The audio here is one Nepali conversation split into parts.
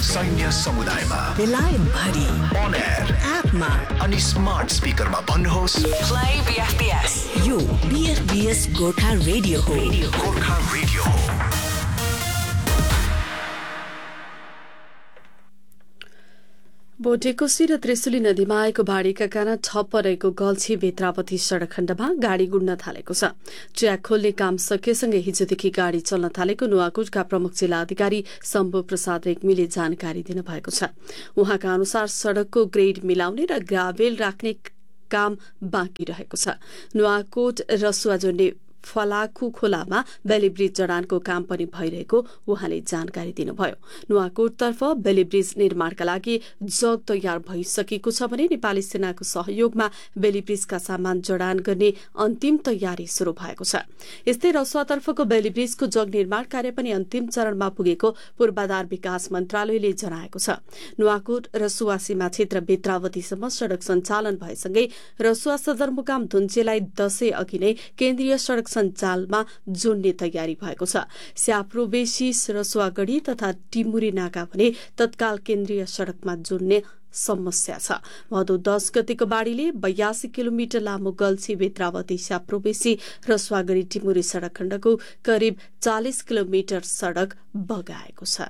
सैन्य समुदायमा, बेलायत भरि, on air, एपमा अनि स्मार्ट स्पिकरमा भन्नुहोस् Play BFBS. यो BFBS गोर्खा रेडियो हो. गोर्खा रेडियो हो. बोटेकोसी र त्रिशुली नदीमा आएको बाढीका कारण ठप्प रहेको गल्छी बेत्रावती सड़क खण्डमा गाड़ी गुड्न थालेको छ. ट्र्याक खोल्ने काम सकिएसँगै हिजोदेखि गाड़ी चल्न थालेको नुवाकोटका प्रमुख जिल्ला अधिकारी शम्भु प्रसाद रेग्मीले जानकारी दिनुभएको छ. उहाँका अनुसार सड़कको ग्रेड मिलाउने र ग्राभेल राख्ने काम बाँकी रहेको छ. नुवाकोट रसुवा जोड्ने फलाखु खोलामा बेली ब्रिज जडानको काम पनि भइरहेको उहाँले जानकारी दिनुभयो. नुवाकोटतर्फ बेली ब्रिज निर्माणका लागि जग तयार भइसकेको छ भने नेपाली सेनाको सहयोगमा बेली ब्रिजका सामान जडान गर्ने अन्तिम तयारी शुरू भएको छ. यस्तै रसुवातर्फको बेली ब्रिजको जग निर्माण कार्य पनि अन्तिम चरणमा पुगेको पूर्वाधार विकास मन्त्रालयले जनाएको छ. नुवाकोट रसुवा सीमा क्षेत्र बेत्रावतीसम्म सड़क सञ्चालन भएसँगै रसुवा सदरमुकाम धुन्चेलाई दशैं अघि नै केन्द्रीय सड़क सञ्जालमा जोड्ने तयारी भएको छ. स्याप्रोबेसी रसुवागढ़ी तथा टिमुरी नाका भने तत्काल केन्द्रीय सड़कमा जोड्ने समस्या छ. भदौ 10 गतिको बाढ़ीले 82 किलोमिटर लामो गल्छी बेत्रावती स्याप्रोबेसी रसुवागढ़ी टिमुरी सड़क खण्डको करिब 40 किलोमिटर सड़क बगाएको छ.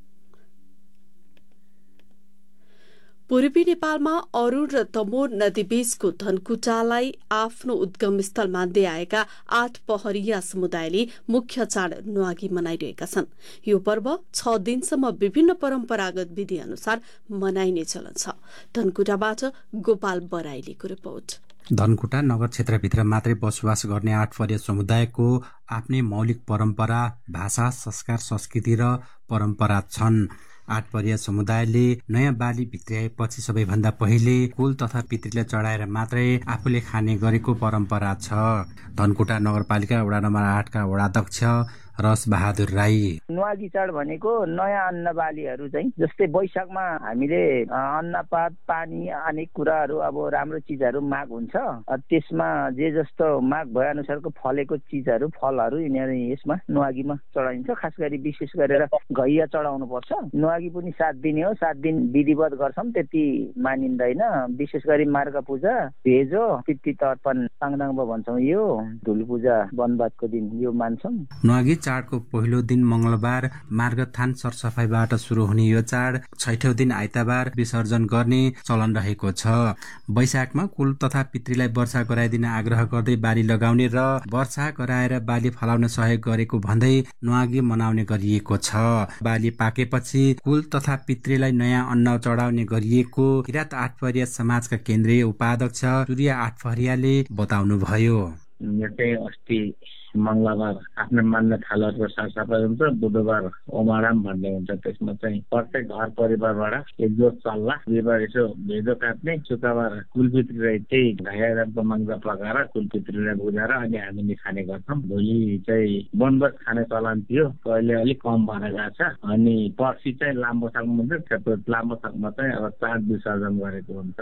पूर्वी नेपालमा अरूण र तमोर नदीबीचको धनकुटालाई आफ्नो उद्गम स्थल मान्दै आएका 8 पहरिया समुदायले मुख्य चाड नुवागी मनाइरहेका छन्. यो पर्व 6 दिनसम्म विभिन्न परम्परागत विधि अनुसार मनाइने चलन छ. धनकुटाबाट गोपाल बराइलीको रिपोर्ट. धनकुटा नगर क्षेत्रभित्र मात्रै बसोबास गर्ने 8 पहरिया समुदायको आफ्नै मौलिक परम्परा, भाषा, संस्कार, संस्कृति र परम्परा छन्. 8 पहरिया समुदायले नयाँ बाली भित्र्याएपछि सबैभन्दा पहिले कुल तथा पितृलाई चढाएर मात्रै आफूले खाने गरेको परम्परा छ. धनकुटा नगरपालिका वडा नम्बर 8 का वडाध्यक्ष रस बहादुर राई. नुवागी चाड भनेको नयाँ अन्न बालीहरू चाहिँ जस्तै वैशाखमा हामीले अन्नपात, पानी अनेक कुराहरू अब राम्रो चिजहरू माग हुन्छ. त्यसमा जे जस्तो माग भए अनुसारको फलेको चिजहरू, फलहरू यिनीहरू यसमा नुवागीमा चढाइन्छ. खास गरी विशेष गरेर घैया चढाउनु पर्छ. नुवागी पनि 7 दिन हो. 7 दिन विधिवत गर्छौं, त्यति मानिँदैन. विशेष गरी मार्ग पूजा, भेजो, पितृ तर्पण, साङदाङ भन्छौं, यो धुल पूजा वनवासको दिन यो मान्छौं. नुवागी चाडको पहिलो दिन मंगलबार मार्गथान सरसफाईबाट शुरू हुने यो चाड 6औं दिन आइतबार विसर्जन गर्ने चलन रहेको छ. वैशाखमा कुल तथा पितृलाई वर्षा गराइदिन आग्रह गर्दै बाली लगाउने र वर्षा गराएर बाली फलाउन सहयोग गरेको भन्दै नुवागी मनाउने गरिएको छ. बाली पाकेपछि कुल तथा पितृलाई नयाँ अन्न चढाउने गरिएको किरात 8 पहरिया समाजका केन्द्रीय उपाध्यक्ष सूर्य 8 पहरियाले बताउनुभयो. यो चाहिँ अस्ति मंगलबार आफ्नो मान्न थालहरूको सरसफाई हुन्छ. बुधबार ओमाराम भन्ने हुन्छ. त्यसमा चाहिँ प्रत्येक घर परिवारबाट एकजोट चल्ला. बिहिबार यसो भेजो काट्ने. शुक्रबार कुलपितृलाई चाहिँ घाइरामको माग्दा पकाएर कुलपितृलाई बुझाएर अनि हामीले खाने गर्छौँ. भोलि चाहिँ वनवास खाने चलन थियो, अहिले अलिक कम भएर गएको छ. अनि पर्सि चाहिँ लामोसाङ हुन्छ. त्यो लामोसाङमा चाहिँ अब चाड विसर्जन गरेको हुन्छ.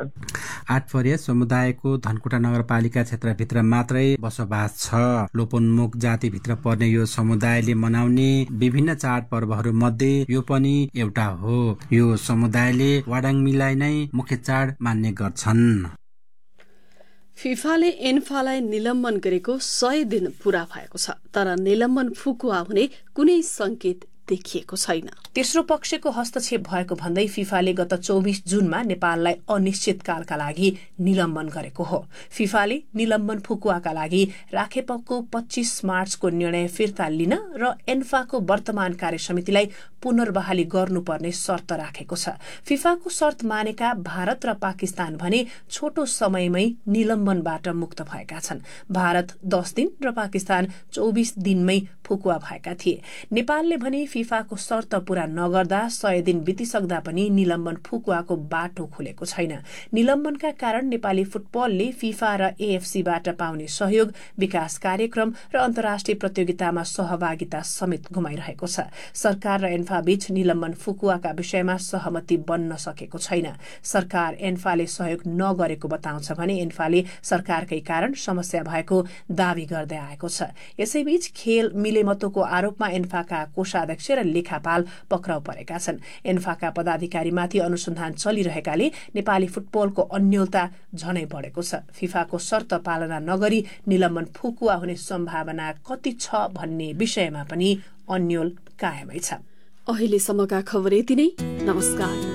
8 पहरिया समुदायको धनकुटा नगरपालिका क्षेत्रभित्र मात्रै बसोबास छ. लोपोन्मुख जातिभित्र पर्ने यो समुदायले मनाउने विभिन्न चाड पर्वहरू मध्ये यो पनि एउटा हो. यो समुदायले वाडाङमीलाई नै मुख्य चाड मान्ने गर्छन्. फिफाले एन्फालाई निलम्बन गरेको 100 दिन पूरा भएको छ, तर निलम्बन फुकुवा हुने कुनै संकेत देखिएको छैन. तेस्रो पक्षको हस्तक्षेप भएको भन्दै फिफाले गत 24 जुनमा नेपाललाई अनिश्चितकालका लागि निलम्बन गरेको हो. फिफाले निलम्बन फुकुवाका लागि राखेपको 25 मार्चको निर्णय फिर्ता लिन र एन्फाको वर्तमान कार्यसमितिलाई पुनर्बहाली गर्नुपर्ने शर्त राखेको छ. फिफाको शर्त मानेका भारत र पाकिस्तान भने छोटो समयमै निलम्बनबाट मुक्त भएका छन्. भारत 10 दिन र पाकिस्तान 24 दिनमै फुकुवा भएका थिए. नेपालले भने फिफाको शर्त पूरा नगर्दा 100 दिन बितिसक्दा पनि निलम्बन फुकुवाको बाटो खुलेको छैन. निलम्बनका कारण नेपाली फुटबलले फिफा र एएफसीबाट पाउने सहयोग, विकास कार्यक्रम र अन्तर्राष्ट्रिय प्रतियोगितामा सहभागिता समेत गुमाइरहेको छ. सरकार र एन्फा बीच निलम्बन फुकुवाका विषयमा सहमति बन्न सकेको छैन. सरकार एन्फाले सहयोग नगरेको बताउँछ भने एन्फाले सरकारकै कारण समस्या भएको दावी गर्दै आएको छ. यसैबीच खेल मिलेमतोको आरोपमा एन्फाका कोषाध्यक्ष र लेखापाल पक्राउ परेका छन्। एन्फाका पदाधिकारीमाथि अनुसन्धान चलिरहेकाले नेपाली फुटबलको अन्योलता झनै बढेको छ। फिफाको शर्त पालना नगरी निलम्बन फुकुवा हुने सम्भावना कति छ भन्ने विषयमा पनि अन्यल कायमै छ। अहिलेसम्मका खबर यति नै। नमस्कार।